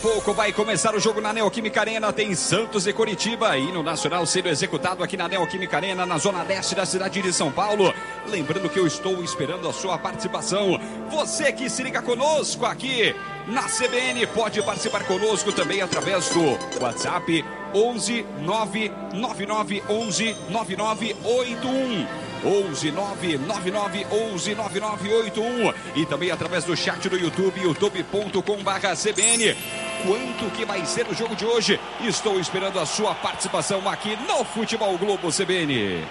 Pouco vai começar o jogo na Neoquímica Arena, tem Santos e Coritiba, e no Nacional sendo executado aqui na Neoquímica Arena, na zona leste da cidade de São Paulo. Lembrando que eu estou esperando a sua participação. Você que se liga conosco aqui na CBN pode participar conosco também através do WhatsApp 11 999 11 9981. 11999119981 e também através do chat do YouTube, youtube.com/CBN. Quanto que vai ser o jogo de hoje? Estou esperando a sua participação aqui no Futebol Globo CBN.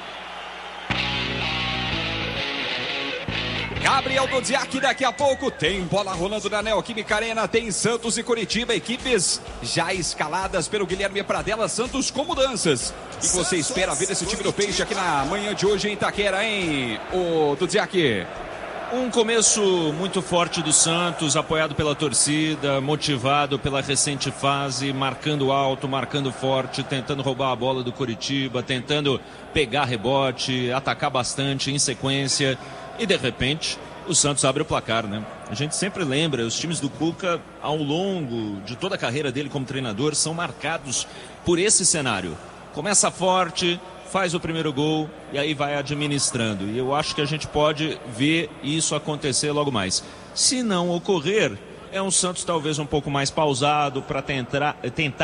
Gabriel Dudziak, daqui a pouco tem bola rolando na Neoquímica Arena, tem Santos e Coritiba, equipes já escaladas pelo Guilherme Pradella. Santos com mudanças. E você espera ver esse time do Peixe aqui na manhã de hoje em Itaquera, hein, o Dudziak? Um começo muito forte do Santos, apoiado pela torcida, motivado pela recente fase, marcando alto, marcando forte, tentando roubar a bola do Coritiba, tentando pegar rebote, atacar bastante em sequência. E de repente o Santos abre o placar, né? A gente sempre lembra, os times do Cuca ao longo de toda a carreira dele como treinador são marcados por esse cenário. Começa forte, faz o primeiro gol e aí vai administrando. E eu acho que a gente pode ver isso acontecer logo mais. Se não ocorrer, é um Santos talvez um pouco mais pausado para tentar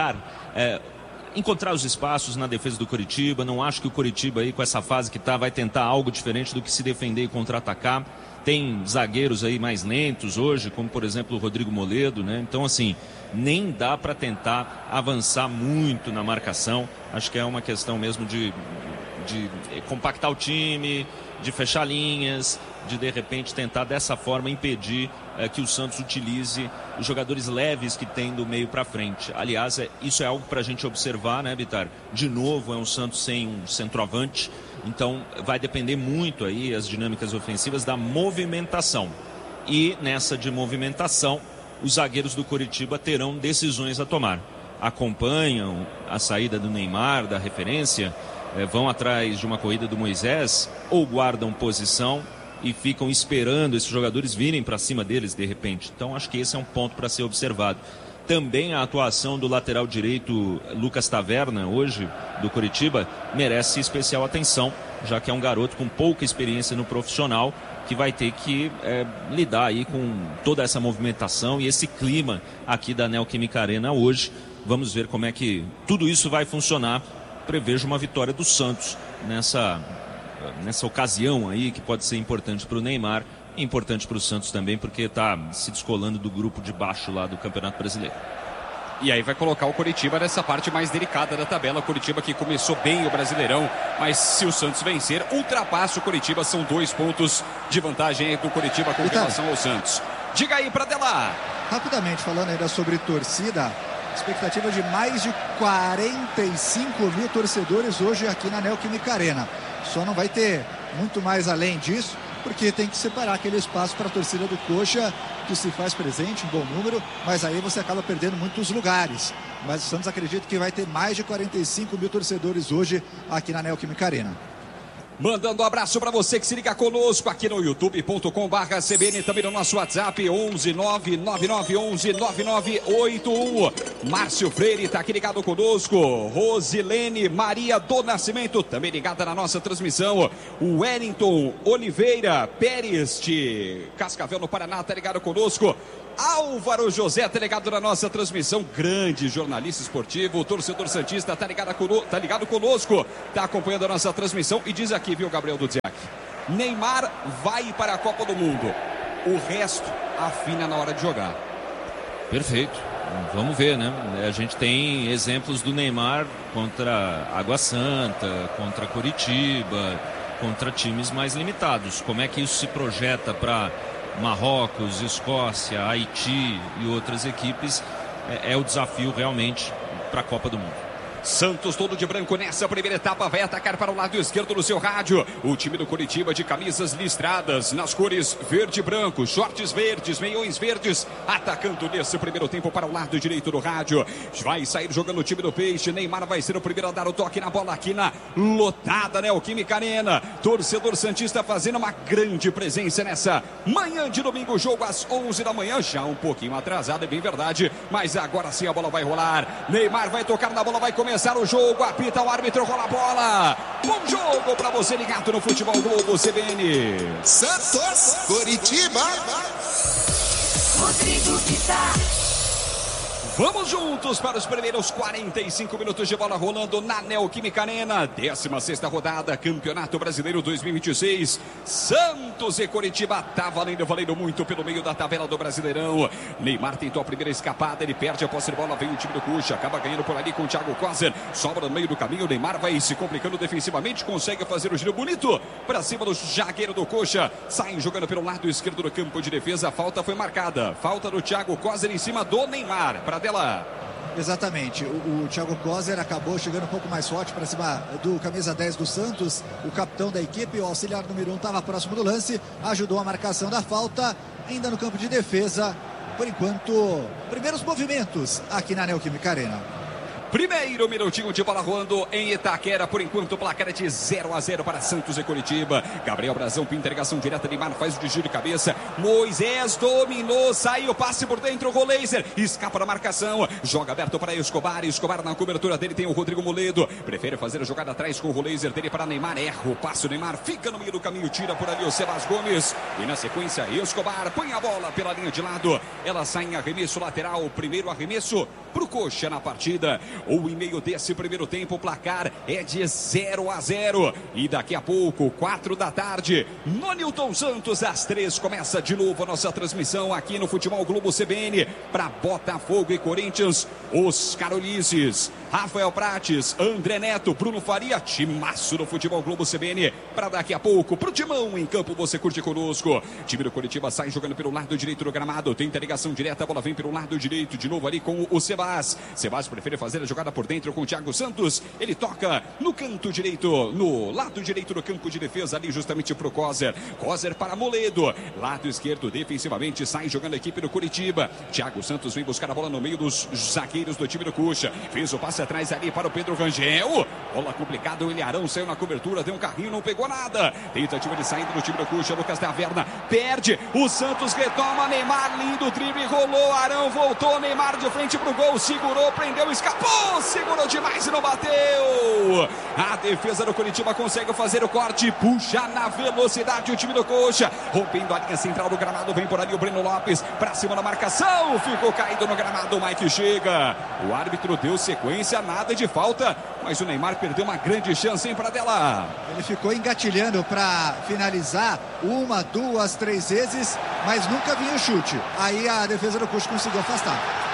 encontrar os espaços na defesa do Coritiba. Não acho que o Coritiba aí com essa fase que tá vai tentar algo diferente do que se defender e contra-atacar. Tem zagueiros aí mais lentos hoje, como por exemplo o Rodrigo Moledo, né? Então assim, nem dá para tentar avançar muito na marcação. Acho que é uma questão mesmo de compactar o time, de fechar linhas, de repente tentar dessa forma impedir que o Santos utilize os jogadores leves que tem do meio para frente. Aliás, isso é algo para a gente observar, né, Bitar? De novo, é um Santos sem um centroavante, então vai depender muito aí as dinâmicas ofensivas da movimentação. E nessa de movimentação, os zagueiros do Coritiba terão decisões a tomar. Acompanham a saída do Neymar, da referência, vão atrás de uma corrida do Moisés ou guardam posição e ficam esperando esses jogadores virem para cima deles de repente. Então acho que esse é um ponto para ser observado. Também a atuação do lateral direito Lucas Taverna hoje do Coritiba merece especial atenção, já que é um garoto com pouca experiência no profissional que vai ter que lidar aí com toda essa movimentação e esse clima aqui da Neoquímica Arena hoje. Vamos ver como é que tudo isso vai funcionar. Prevejo uma vitória do Santos nessa ocasião aí, que pode ser importante para o Neymar e importante para o Santos também, porque está se descolando do grupo de baixo lá do Campeonato Brasileiro. E aí vai colocar o Coritiba nessa parte mais delicada da tabela. Coritiba que começou bem o Brasileirão, mas se o Santos vencer, ultrapassa o Coritiba. São 2 pontos de vantagem do Coritiba com relação ao Santos. Diga aí, Pradella. Rapidamente, falando ainda sobre torcida, expectativa de mais de 45 mil torcedores hoje aqui na Neoquímica Arena. Só não vai ter muito mais além disso, porque tem que separar aquele espaço para a torcida do Coxa, que se faz presente em bom número, mas aí você acaba perdendo muitos lugares. Mas o Santos acredita que vai ter mais de 45 mil torcedores hoje aqui na Neoquímica Arena. Mandando um abraço para você que se liga conosco aqui no youtube.com/CBN, também no nosso WhatsApp 11 99911 9981. Márcio Freire está aqui ligado conosco. Rosilene Maria do Nascimento também ligada na nossa transmissão. O Wellington Oliveira Pérez de Cascavel no Paraná está ligado conosco. Álvaro José está ligado na nossa transmissão, grande jornalista esportivo, torcedor santista, tá ligado conosco, tá acompanhando a nossa transmissão e diz aqui, viu, Gabriel Dudziak, Neymar vai para a Copa do Mundo, o resto afina na hora de jogar. Perfeito, vamos ver, né? A gente tem exemplos do Neymar contra Água Santa, contra Coritiba, contra times mais limitados. Como é que isso se projeta para Marrocos, Escócia, Haiti e outras equipes? É o desafio realmente para a Copa do Mundo. Santos todo de branco nessa primeira etapa, vai atacar para o lado esquerdo do seu rádio. O time do Coritiba de camisas listradas nas cores verde e branco, shorts verdes, meiões verdes, atacando nesse primeiro tempo para o lado direito do rádio. Vai sair jogando o time do Peixe. Neymar vai ser o primeiro a dar o toque na bola aqui na lotada Neoquímica Arena. Torcedor santista fazendo uma grande presença nessa manhã de domingo, jogo às 11 da manhã, já um pouquinho atrasado, é bem verdade, mas agora sim a bola vai rolar. Neymar vai tocar na bola, vai começar o jogo, apita o árbitro, rola a bola. Bom jogo para você ligado no Futebol Globo CBN. Santos, Coritiba. Rodrigo Vitar. Vamos juntos para os primeiros 45 minutos de bola rolando na Neoquímica Arena. 16ª rodada, Campeonato Brasileiro 2026. Santos e Coritiba, tá valendo muito pelo meio da tabela do Brasileirão. Neymar tentou a primeira escapada, ele perde a posse de bola, vem o time do Coxa, acaba ganhando por ali com o Thiago Kozer. Sobra no meio do caminho, Neymar vai se complicando defensivamente, consegue fazer o giro bonito para cima do zagueiro do Coxa. Saem jogando pelo lado esquerdo do campo de defesa, a falta foi marcada. Falta do Thiago Kozer em cima do Neymar. Para dela. Exatamente, o Thiago Kozer acabou chegando um pouco mais forte para cima do camisa 10 do Santos, o capitão da equipe, o auxiliar número 1 estava próximo do lance, ajudou a marcação da falta, ainda no campo de defesa. Por enquanto, primeiros movimentos aqui na Neoquímica Arena. Primeiro minutinho de bola rolando em Itaquera. Por enquanto o placar é de 0-0 para Santos e Coritiba. Gabriel Brazão pinta a ligação direta. Neymar faz o desvio de cabeça. Moisés dominou, saiu, passe por dentro. Roleiser escapa da marcação. Joga aberto para Escobar. Escobar na cobertura dele tem o Rodrigo Moledo. Prefere fazer a jogada atrás com o Roleiser dele para Neymar. Erra o passe. O Neymar fica no meio do caminho. Tira por ali o Sebas Gomes. E na sequência Escobar põe a bola pela linha de lado. Ela sai em arremesso lateral. Primeiro arremesso para o Coxa na partida. Ou em meio desse primeiro tempo, o placar é de 0-0. E daqui a pouco, 4 da tarde, no Newton Santos, às 3, começa de novo a nossa transmissão aqui no Futebol Globo CBN para Botafogo e Corinthians. Os Carolices, Rafael Prates, André Neto, Bruno Faria, timaço do Futebol Globo CBN para daqui a pouco, pro Timão em campo, você curte conosco. Time do Coritiba sai jogando pelo lado direito do gramado, tenta ligação direta, a bola vem pelo lado direito, de novo ali com o Sebas. Sebas prefere fazer a jogada por dentro com o Thiago Santos, ele toca no canto direito, no lado direito do campo de defesa, ali justamente pro Kozer. Kozer para Moledo, lado esquerdo defensivamente, sai jogando a equipe do Coritiba. Thiago Santos vem buscar a bola no meio dos zagueiros do time do Coxa, fez o passe atrás ali para o Pedro Rangel, bola complicada, o Ilharão saiu na cobertura, deu um carrinho, não pegou nada. Tentativa de saída do time do Coxa, Lucas Taverna perde, o Santos retoma, Neymar, lindo drible, rolou, Arão voltou, Neymar de frente pro gol, segurou, prendeu, escapou, segurou demais e não bateu. A defesa do Coritiba consegue fazer o corte, puxa na velocidade o time do Coxa, rompendo a linha central do gramado, vem por ali o Breno Lopes, pra cima da marcação, ficou caído no gramado, o Mike chega, o árbitro deu sequência, nada de falta, mas o Neymar perdeu uma grande chance, hein, para dela. Ele ficou engatilhando para finalizar 1, 2, 3 vezes, mas nunca vinha o chute, aí a defesa do Coxa conseguiu afastar.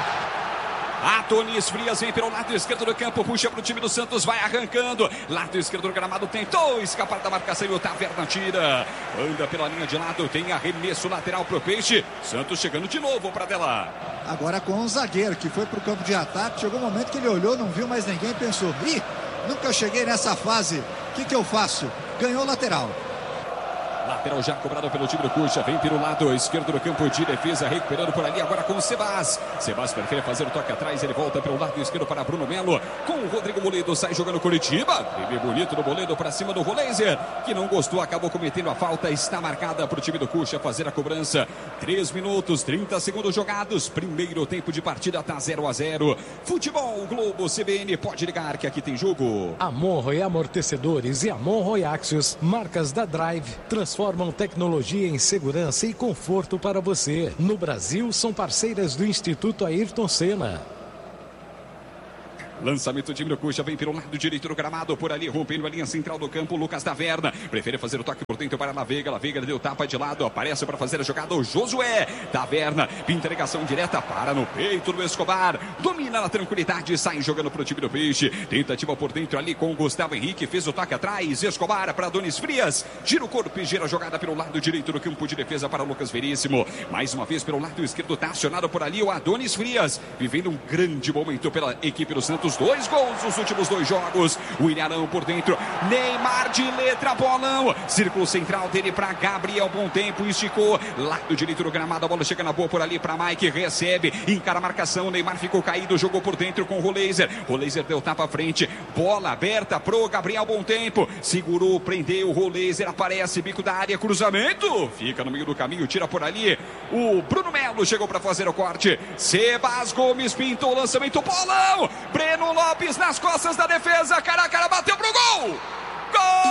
Adonis Frias vem pelo lado esquerdo do campo, puxa para o time do Santos, vai arrancando, lado esquerdo do gramado, tentou escapar da marcação e o Taverna tira, anda pela linha de lado, tem arremesso lateral para o Peixe, Santos chegando de novo para dela. Agora com o zagueiro que foi para o campo de ataque, chegou um momento que ele olhou, não viu mais ninguém, pensou, nunca cheguei nessa fase, o que eu faço? Ganhou o lateral. Lateral já cobrado pelo time do Coxa, vem pelo lado esquerdo do campo de defesa, recuperando por ali agora com o Sebas. Sebas prefere fazer o toque atrás, ele volta pelo lado esquerdo para Bruno Melo, com o Rodrigo Moledo, sai jogando Coritiba, drible bonito do Moledo para cima do Roleiser, que não gostou, acabou cometendo a falta, está marcada para o time do Coxa fazer a cobrança. 3 minutos, 30 segundos jogados, primeiro tempo de partida está 0-0. Futebol Globo CBN, pode ligar que aqui tem jogo. Amonroe Amortecedores e Amonroe Axios, marcas da Drive, transformam tecnologia em segurança e conforto para você. No Brasil, são parceiras do Instituto Ayrton Senna. Lançamento do time do Coxa, vem pelo lado direito do gramado, por ali, rompendo a linha central do campo, Lucas Taverna, prefere fazer o toque por dentro para La Veiga deu tapa de lado, aparece para fazer a jogada o Josué, Taverna, pinta ligação direta, para no peito do Escobar, domina na tranquilidade, sai jogando para o time do Peixe, tentativa por dentro ali com o Gustavo Henrique, fez o toque atrás, Escobar para Adonis Frias, gira o corpo e gira a jogada pelo lado direito do campo de defesa para Lucas Veríssimo, mais uma vez pelo lado esquerdo, tá acionado por ali o Adonis Frias, vivendo um grande momento pela equipe do Santos, pontos, 2 gols nos últimos 2 jogos. O Ilharão por dentro, Neymar de letra, bolão. Círculo central dele para Gabriel, bom tempo, esticou. Lado direito do gramado, a bola chega na boa por ali para Mike, recebe, encara a marcação. Neymar ficou caído, jogou por dentro com o Roleiser. Roleiser deu tapa à frente, bola aberta pro Gabriel, bom tempo. Segurou, prendeu, o Roleiser aparece, bico da área, cruzamento. Fica no meio do caminho, tira por ali. O Bruno Melo chegou para fazer o corte. Sebas Gomes pintou o lançamento, bolão. Breno Lopes nas costas da defesa, cara a cara, bateu pro gol.